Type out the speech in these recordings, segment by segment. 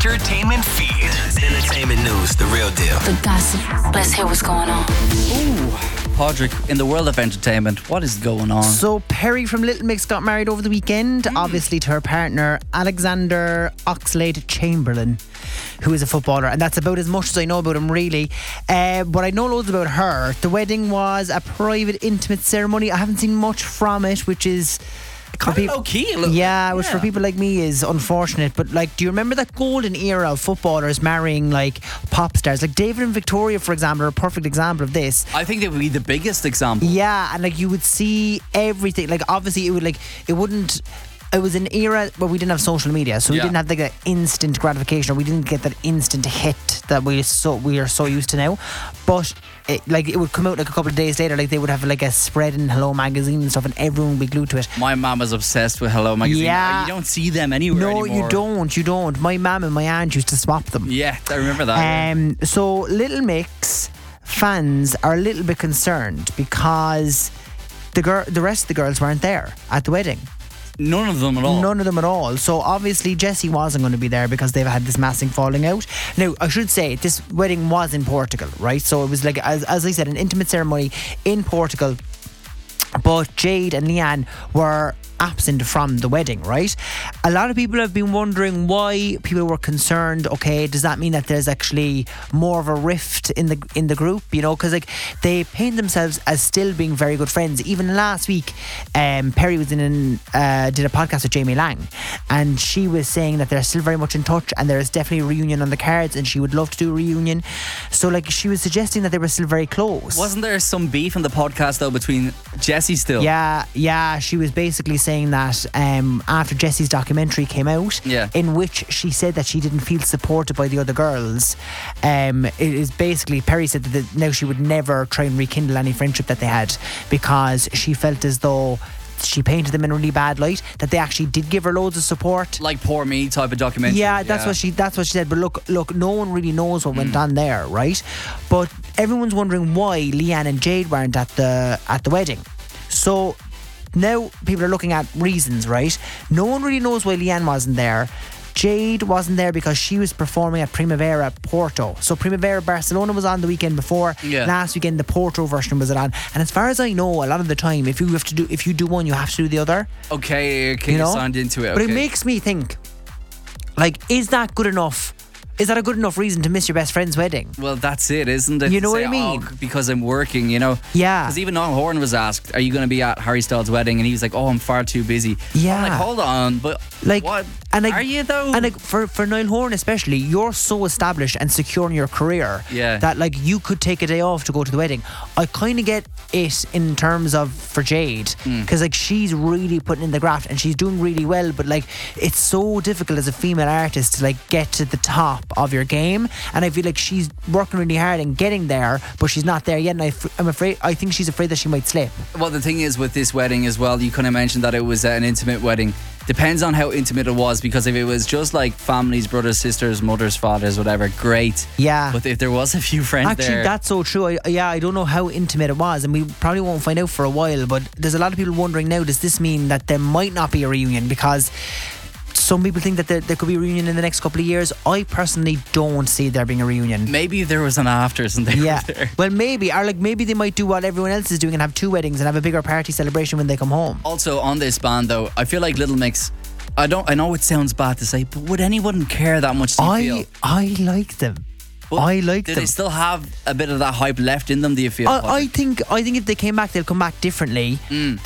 entertainment feed. Entertainment news, the real deal. The gossip. Let's hear what's going on. Ooh, Podrick, in the world of entertainment, what is going on? So Perry from Little Mix got married over the weekend, obviously to her partner Alexander Oxlade-Chamberlain, who is a footballer, and that's about as much as I know about him, really. But I know loads about her. The wedding was a private, intimate ceremony. I haven't seen much from it, which is kind of low key. Which for people like me is unfortunate. But like, do you remember that golden era of footballers marrying like pop stars? Like David and Victoria, for example, are a perfect example of this. I think they would be the biggest example. Yeah, and like you would see everything. Like obviously, it was an era where we didn't have social media, so we didn't have like that instant gratification, or we didn't get that instant hit that we are so used to now. But it would come out like a couple of days later, like they would have like a spread in Hello magazine and stuff, and everyone would be glued to it. My mum is obsessed with Hello magazine. Yeah. You don't see them anywhere anymore. No, you don't. My mum and my aunt used to swap them. Yeah, I remember that. So Little Mix fans are a little bit concerned because the rest of the girls weren't there at the wedding. None of them at all. So obviously Jessie wasn't going to be there because they've had this massive falling out. Now I should say this wedding was in Portugal, right? So it was like, as I said, an intimate ceremony in Portugal. But Jade and Leanne were absent from the wedding, right? A lot of people have been wondering why people were concerned. Okay, does that mean that there's actually more of a rift in the group? You know, because like they paint themselves as still being very good friends. Even last week, Perry was did a podcast with Jamie Lang, and she was saying that they're still very much in touch, and there's definitely a reunion on the cards, and she would love to do a reunion. So like she was suggesting that they were still very close. Wasn't there some beef in the podcast though between Jessie still? Yeah, she was basically saying that after Jessie's documentary came out, in which she said that she didn't feel supported by the other girls, it is basically, Perry said that now she would never try and rekindle any friendship that they had, because she felt as though she painted them in a really bad light, that they actually did give her loads of support, like Poor Me type of documentary. That's what she said. But look, no one really knows what went on there, right? But everyone's wondering why Leanne and Jade weren't at the wedding. So now people are looking at reasons, right? No one really knows why Leanne wasn't there. Jade wasn't there because she was performing at Primavera Porto. So Primavera Barcelona was on the weekend before. Last weekend the Porto version was on. And as far as I know, a lot of the time if you do one, you have to do the other. Okay, you signed into it. But it makes me think, like, is that good enough? Is that a good enough reason to miss your best friend's wedding? Well, that's it, isn't it? You know what I mean? Because I'm working, you know? Yeah. Because even Niall Horan was asked, are you going to be at Harry Styles' wedding? And he was like, I'm far too busy. Yeah. I'm like, hold on, but like, what? And like, are you though? And like for Niall Horan especially, you're so established and secure in your career that like you could take a day off to go to the wedding. I kind of get it in terms of for Jade, because like she's really putting in the graft and she's doing really well, but like it's so difficult as a female artist to like get to the top of your game, and I feel like she's working really hard and getting there, but she's not there yet, and I think she's afraid that she might slip. Well, the thing is with this wedding as well, you kind of mentioned that it was an intimate wedding. Depends on how intimate it was, because if it was just like families, brothers, sisters, mothers, fathers, whatever, great. Yeah. But if there was a few friends there... Actually, that's so true. I don't know how intimate it was, and we probably won't find out for a while, but there's a lot of people wondering now, does this mean that there might not be a reunion? Because some people think that there could be a reunion in the next couple of years. I personally don't see there being a reunion. Maybe there was an afters and they were there. Well, maybe they might do what everyone else is doing and have two weddings and have a bigger party celebration when they come home. Also on this band though, I feel like Little Mix, I know it sounds bad to say, but would anyone care that much, do you feel? I like them. I like them. Do they still have a bit of that hype left in them, do you feel? I think if they came back, they'll come back differently.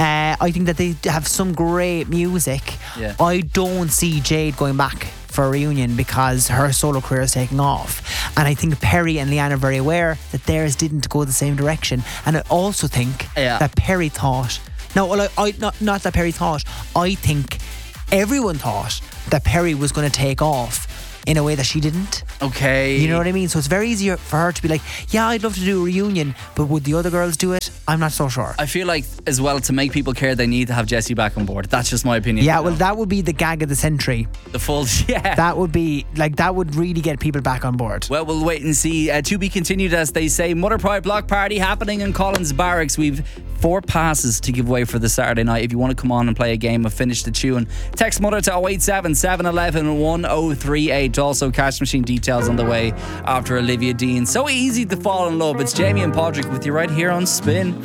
I think that they have some great music. I don't see Jade going back for a reunion because her solo career is taking off, and I think Perry and Leanne are very aware that theirs didn't go the same direction, and I also think that Perry thought, not that Perry thought, I think everyone thought that Perry was going to take off in a way that she didn't. Okay. You know what I mean? So it's very easy for her to be like, yeah, I'd love to do a reunion, but would the other girls do it? I'm not so sure. I feel like, as well, to make people care, they need to have Jessie back on board. That's just my opinion. Yeah, well, that would be the gag of the century. The full, That would be, like, that would really get people back on board. Well, we'll wait and see. To be continued, as they say. Mother Pride Block Party happening in Collins Barracks. We've 4 passes to give away for the Saturday night. If you want to come on and play a game of Finish the Tune, text Mother to 087 711 1038. Also, Cash Machine details on the way after Olivia Dean. So easy to fall in love. It's Jamie and Podrick with you right here on Spin.